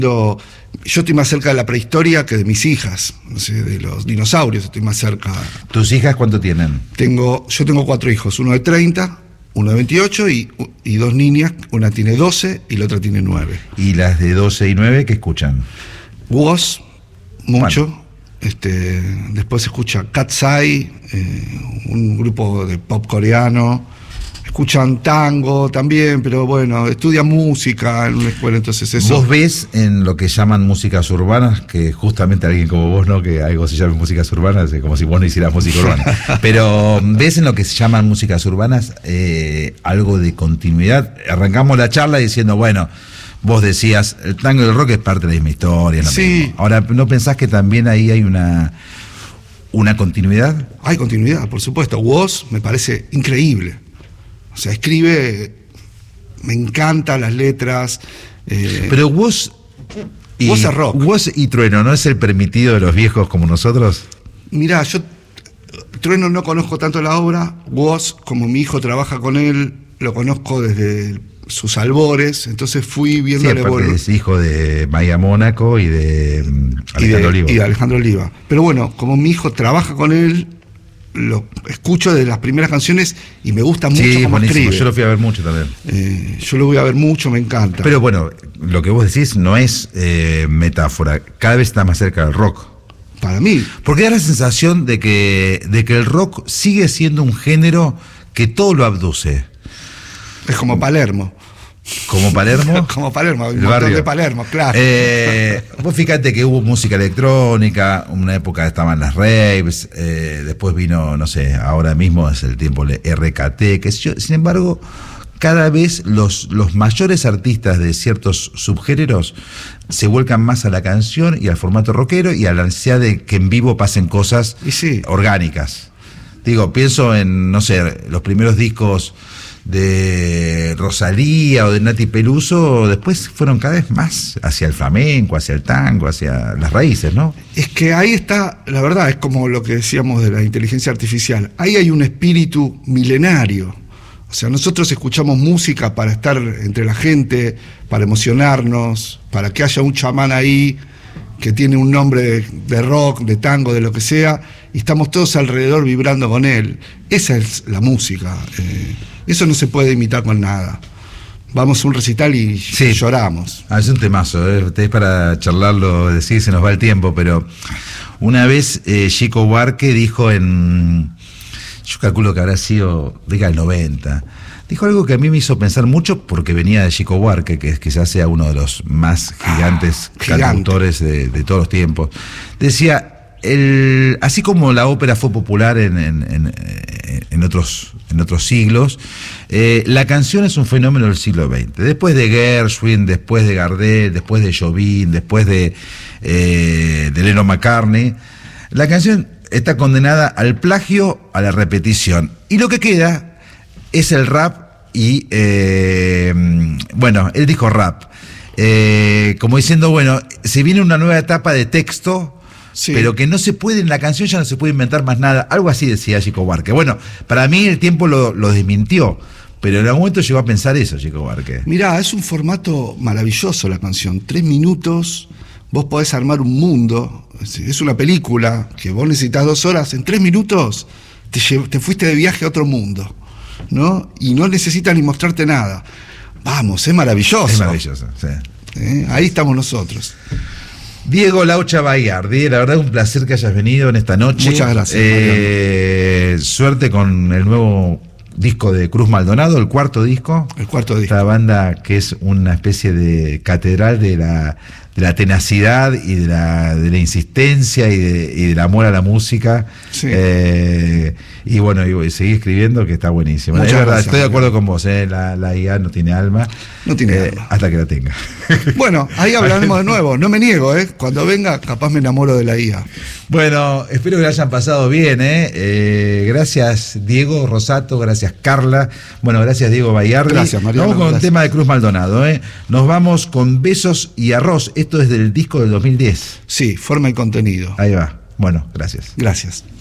Yo estoy más cerca de la prehistoria que de mis hijas, no sé, de los dinosaurios estoy más cerca. ¿Tus hijas cuánto tienen? Yo tengo 4 hijos, uno de 30, uno de 28 y 2 niñas, una tiene 12 y la otra tiene 9. ¿Y las de 12 y 9 qué escuchan? Woz, mucho. Bueno. Después se escucha Katsai, un grupo de pop coreano. Escuchan tango también, pero bueno, estudian música en una escuela, entonces eso. ¿Vos ves en lo que llaman músicas urbanas, que justamente alguien como vos, ¿no? Que algo se llame músicas urbanas, es como si vos no hicieras música urbana. Pero ¿ves en lo que se llaman músicas urbanas algo de continuidad? Arrancamos la charla diciendo, bueno, vos decías, el tango y el rock es parte de la misma historia. Sí. Mismo. Ahora, ¿no pensás que también ahí hay una continuidad? Hay continuidad, por supuesto. Woz me parece increíble. O sea, escribe, me encantan las letras. Pero Woz es rock. Woz y Trueno, ¿no es el permitido de los viejos como nosotros? Mirá, yo Trueno no conozco tanto la obra. Woz, como mi hijo trabaja con él, lo conozco desde sus albores, entonces fui viéndole. Sí, aparte es hijo de Maya Mónaco y de Alejandro Oliva. Y de Alejandro Oliva. Pero bueno, como mi hijo trabaja con él, lo escucho desde las primeras canciones y me gusta mucho cómo escribe. Yo lo fui a ver mucho también. Yo lo voy a ver mucho, me encanta. Pero bueno, lo que vos decís no es metáfora, cada vez está más cerca del rock. Para mí. Porque da la sensación de que el rock sigue siendo un género que todo lo abduce. Es como Palermo. ¿Como Palermo? Como Palermo, el un montón barrio de Palermo, claro. Vos fíjate que hubo música electrónica, una época estaban las raves, después vino, no sé, ahora mismo es el tiempo de RKT, qué sé yo. Sin embargo, cada vez los mayores artistas de ciertos subgéneros se vuelcan más a la canción y al formato rockero y a la necesidad de que en vivo pasen cosas orgánicas. Digo, pienso en, no sé, los primeros discos de Rosalía o de Nati Peluso, después fueron cada vez más hacia el flamenco, hacia el tango, hacia las raíces, ¿no? Es que ahí está, la verdad, es como lo que decíamos de la inteligencia artificial. Ahí hay un espíritu milenario. O sea, nosotros escuchamos música para estar entre la gente, para emocionarnos, para que haya un chamán ahí que tiene un nombre de rock, de tango, de lo que sea, y estamos todos alrededor vibrando con él. Esa es la música. Eso no se puede imitar con nada. Vamos a un recital y lloramos. Es un temazo, es para charlarlo, decir, se nos va el tiempo, pero una vez Chico Buarque dijo yo calculo que habrá sido década del 90, dijo algo que a mí me hizo pensar mucho porque venía de Chico Buarque, que quizás sea uno de los más gigantes cantautores de todos los tiempos. Decía, así como la ópera fue popular en otros siglos, la canción es un fenómeno del siglo XX. Después de Gershwin, después de Gardel, después de Jobim, después de Lennon McCartney, la canción está condenada al plagio, a la repetición. Y lo que queda es el rap y, bueno, él dijo rap. Como diciendo, bueno, se viene una nueva etapa de texto, pero que no se puede, en la canción ya no se puede inventar más nada. Algo así decía Chico Buarque. Bueno, para mí el tiempo lo desmintió, pero en algún momento llegó a pensar eso, Chico Buarque. Mirá, es un formato maravilloso la canción. 3 minutos, vos podés armar un mundo. Es una película que vos necesitas 2 horas. En 3 minutos te fuiste de viaje a otro mundo, ¿no? Y no necesitas ni mostrarte nada. Vamos, es maravilloso. Es maravilloso, sí. Ahí estamos nosotros. Diego Laucha Bayardi, la verdad es un placer que hayas venido en esta noche. Muchas gracias. Suerte con el nuevo disco de Cruz Maldonado, el cuarto disco. El cuarto disco. Esta banda que es una especie de catedral de la tenacidad y de la insistencia y del amor a la música. Sí. Y bueno, y seguí escribiendo, que está buenísimo. Muchas es verdad, gracias, estoy de acuerdo con vos, la IA no tiene alma. No tiene alma. Hasta que la tenga. Bueno, ahí hablaremos de nuevo. No me niego, cuando venga, capaz me enamoro de la IA. Bueno, espero que lo hayan pasado bien, Gracias, Diego Rosato, gracias, Carla. Bueno, gracias, Diego Bayardi. Gracias, Mariano. Vamos con el tema de Cruz Maldonado, Nos vamos con Besos y Arroz. Esto es del disco del 2010. Sí, Forma y Contenido. Ahí va. Bueno, gracias. Gracias.